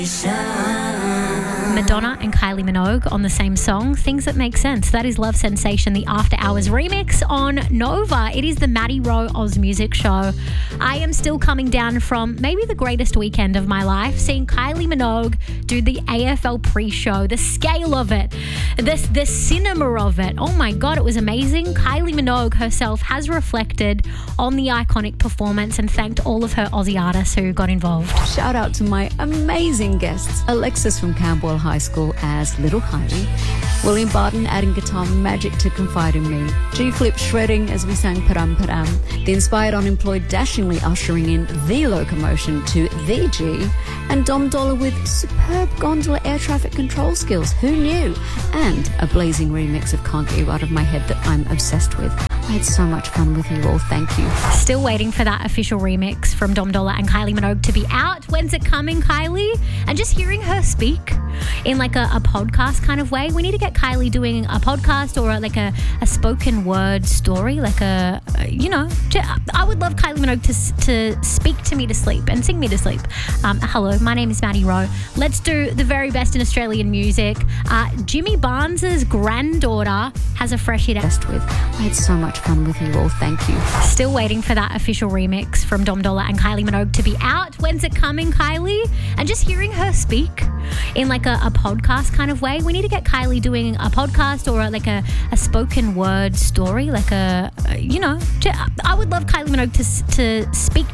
Madonna and Kylie Minogue on the same song, Things That Make Sense. That is Love Sensation, the After Hours remix on Nova. It is the Maddie Rowe Oz Music Show. I am still coming down from maybe the greatest weekend of my life, seeing Kylie Minogue do the AFL pre-show, the scale of it, the cinema of it. Oh my God, it was amazing. Kylie Minogue herself has reflected on the iconic performance and thanked all of her Aussie artists who got involved. Shout out to my amazing guests, Alexis from Camberwell High School as Little Kylie, William Barton adding guitar magic to Confide in Me, G-Flip shredding as we sang Param Param, the Inspired Unemployed dashingly ushering in the locomotion to the G, and Dom Dollar with superb gondola air traffic control skills, who knew, and a blazing remix of Can't Get You Out of My Head that I'm obsessed with. I had so much fun with you all, thank you. Still waiting for that official remix from Dom Dollar and Kylie Minogue to be out. When's it coming, Kylie? And just hearing her speak in like a podcast kind of way. We need to get Kylie doing a podcast or like a spoken word story, like I would love Kylie Minogue to speak to me to sleep and sing me to sleep. Hello, my name is Maddie Rowe. Let's do the very best in Australian music. Jimmy Barnes's granddaughter has a fresh hit with. I had so much fun with you all, thank you. Still waiting for that official remix from Dom Dollar and Kylie Minogue to be out. When's it coming, Kylie? And just hearing her speak in like a podcast kind of way. We need to get Kylie doing a podcast or like a spoken word story, like I would love Kylie Minogue to speak